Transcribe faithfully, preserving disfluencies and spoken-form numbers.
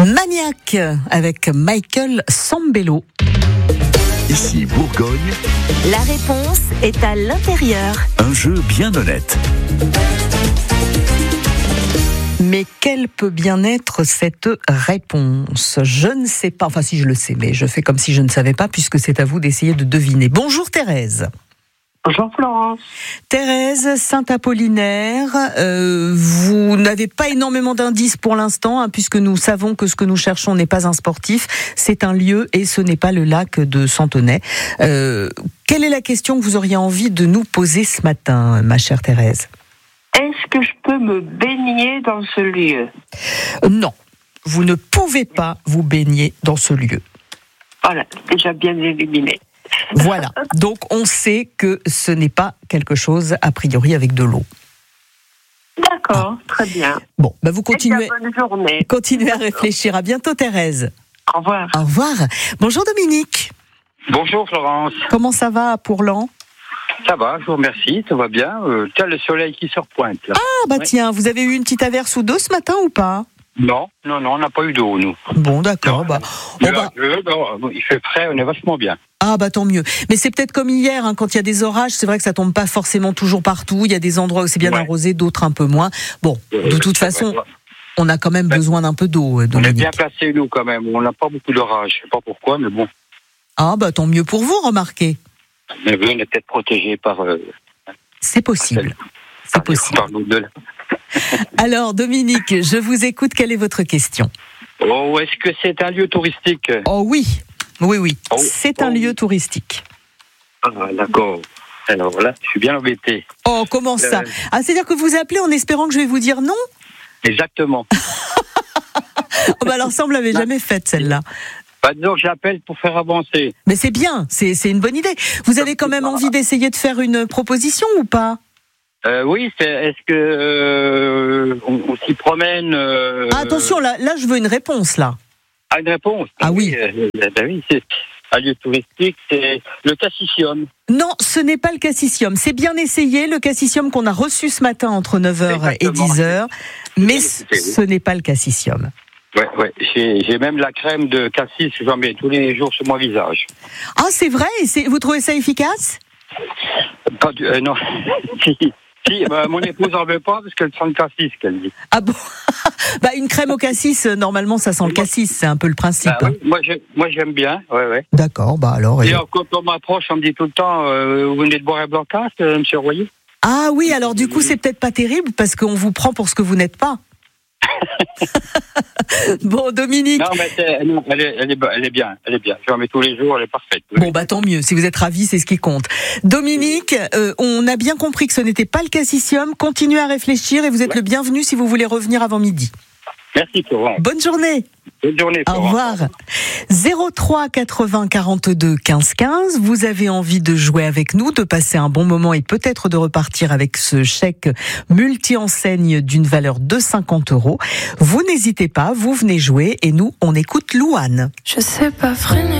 Maniac avec Michael Sambello. Ici Bourgogne. La réponse est à l'intérieur. Un jeu bien honnête. Mais quelle peut bien être cette réponse ? Je ne sais pas, enfin si je le sais, mais je fais comme si je ne savais pas puisque c'est à vous d'essayer de deviner. Bonjour Thérèse. Bonjour Florence. Thérèse, Saint-Apollinaire, euh, vous n'avez pas énormément d'indices pour l'instant, hein, puisque nous savons que ce que nous cherchons n'est pas un sportif, c'est un lieu et ce n'est pas le lac de Santenay. Euh, quelle est la question que vous auriez envie de nous poser ce matin, ma chère Thérèse ? Est-ce que je peux me baigner dans ce lieu ? euh, Non, vous ne pouvez pas vous baigner dans ce lieu. Voilà, déjà bien éliminé. Voilà, donc on sait que ce n'est pas quelque chose a priori avec de l'eau. D'accord, ah. Très bien. Bon, bah vous continuez, bonne journée. continuez à réfléchir. À bientôt Thérèse. Au revoir. Au revoir. Bonjour Dominique. Bonjour Florence. Comment ça va à Pourlan ? Ça va, je vous remercie, ça va bien. Euh, tiens, le soleil qui se repointe là. Ah bah ouais. Tiens, vous avez eu une petite averse ou deux ce matin ou pas ? Non, non, non, on n'a pas eu d'eau nous. Bon d'accord, bah, on Le- va... le- non, il fait frais, on est vachement bien. Ah bah tant mieux. Mais c'est peut-être comme hier, hein, quand il y a des orages, c'est vrai que ça tombe pas forcément toujours partout. Il y a des endroits où c'est bien Ouais. arrosé, d'autres un peu moins. Bon, de toute façon, on a quand même Ouais. besoin d'un peu d'eau, On est Dominique. bien placés nous quand même, on n'a pas beaucoup d'orage, je sais pas pourquoi, mais bon. Ah bah tant mieux pour vous, remarquez. Mais on est peut-être protégés par... Euh, C'est possible. C'est par- possible. par nous deux. Alors Dominique, je vous écoute. Quelle est votre question ? Oh, est-ce que c'est un lieu touristique ? Oh oui, oui, oui. Oh. C'est un Oh. lieu touristique. Ah, d'accord. Alors là, je suis bien embêté. Oh, comment ça ? Euh. Ah, c'est-à-dire que vous appelez en espérant que je vais vous dire non ? Exactement. Oh, bah alors ça, on ne l'avait jamais faite, celle-là. Bah, disons que j'appelle pour faire avancer. Mais c'est bien, c'est, c'est une bonne idée. Vous avez quand même envie d'essayer de faire une proposition ou pas ? Euh, oui, c'est, est-ce que euh, on, on s'y promène euh, Ah, attention, là, là, je veux une réponse, là. Ah, une réponse. Ah oui. euh, ben oui, c'est un lieu touristique, c'est le Cassicium. Non, ce n'est pas le Cassicium. C'est bien essayé, le Cassicium qu'on a reçu ce matin entre neuf heures et Exactement. dix heures. Mais Oui, ce oui. ce n'est pas le Cassicium. Ouais, ouais. J'ai, j'ai même la crème de cassis que j'en mets tous les jours sur mon visage. Ah, c'est vrai ? Et c'est, vous trouvez ça efficace ? Pas du, euh, non. si, si bah, mon épouse en veut pas parce qu'elle sent le cassis, qu'elle dit. Ah bon ? Bah, une crème au cassis, euh, normalement, ça sent le cassis. C'est un peu le principe. Bah, oui, moi, j'aime, moi, j'aime bien. Ouais, ouais. D'accord, bah alors... Et euh, euh, quand on m'approche, on me dit tout le temps, euh, vous venez de boire un blanc-casse, euh, monsieur Royer ? Ah oui, alors du coup, c'est peut-être pas terrible parce qu'on vous prend pour ce que vous n'êtes pas. Bon, Dominique. Non, mais c'est- non, elle, est, elle, est, elle est bien, elle est bien. J'en mets tous les jours, elle est parfaite. Oui. Bon, bah tant mieux. Si vous êtes ravis, c'est ce qui compte. Dominique, euh, on a bien compris que ce n'était pas le Cassicium. Continuez à réfléchir et vous êtes Ouais. le bienvenu si vous voulez revenir avant midi. Merci, Florent. Bonne journée. Bonne journée, Au Florent. revoir. zéro trois quatre-vingts quarante-deux quinze quinze. Vous avez envie de jouer avec nous, de passer un bon moment et peut-être de repartir avec ce chèque multi-enseigne d'une valeur de cinquante euros. Vous n'hésitez pas, vous venez jouer et nous, on écoute Louane. Je sais pas freiner.